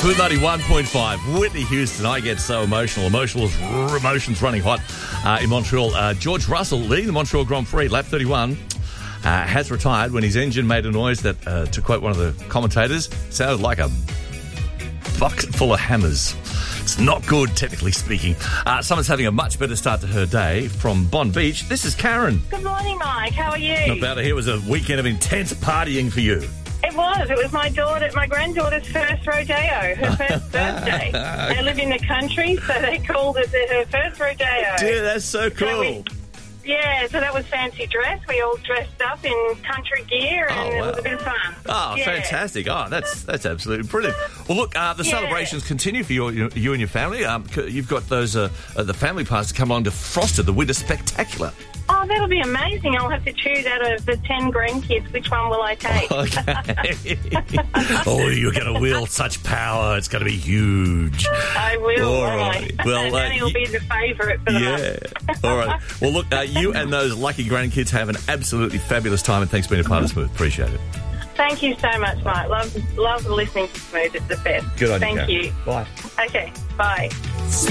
Smooth 91.5. Whitney Houston, I get so emotional. Emotions running hot in Montreal. George Russell, leading the Montreal Grand Prix, lap 31, has retired when his engine made a noise that, to quote one of the commentators, sounded like a bucket full of hammers. It's not good, technically speaking. Someone's having a much better start to her day from Bond Beach. This is Karen. Good morning, Mike. How are you? Not bad to hear. It was a weekend of intense partying for you. It was my granddaughter's first rodeo, her first birthday. They live in the country, so they called it her first rodeo. Dear, that's so cool. So that was fancy dress. We all dressed up in country gear, and it was a bit of fun. Oh, yeah. Fantastic. Oh, that's absolutely brilliant. Well, look, the celebrations continue for you and your family. You've got those the family parties to come along to Frosted, the Winter Spectacular. Oh, that'll be amazing. I'll have to choose out of the 10 grandkids. Which one will I take? Okay. Oh, you're going to wield such power. It's going to be huge. I will. All right. Well, Danny will be the favourite for the month. All right. Well, look, you and those lucky grandkids have an absolutely fabulous time, and thanks for being a part of Smooth. Appreciate it. Thank you so much, Mike. Love listening to Smooth. It's the best. Good on you. Thank you. Bye. Okay, bye.